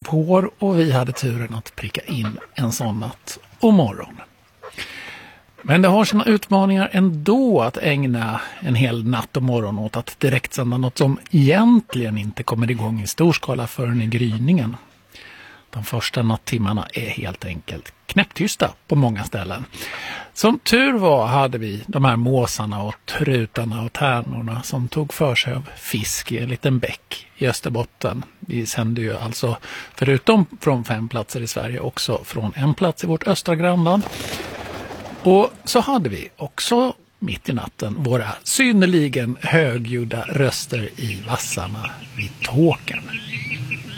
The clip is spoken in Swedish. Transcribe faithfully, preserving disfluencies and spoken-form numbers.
vår och vi hade turen att pricka in en sån natt och morgon. Men det har sina utmaningar ändå att ägna en hel natt och morgon åt att direktsända något som egentligen inte kommer igång i storskala förrän i gryningen. De första nattimmarna är helt enkelt knäpptysta på många ställen. Som tur var hade vi de här måsarna och trutarna och tärnorna som tog för sig av fisk i en liten bäck i Österbotten. Vi sände ju alltså förutom från fem platser i Sverige också från en plats i vårt östra grannland. Och så hade vi också mitt i natten våra synnerligen högljudda röster i vassarna vid Tåkern.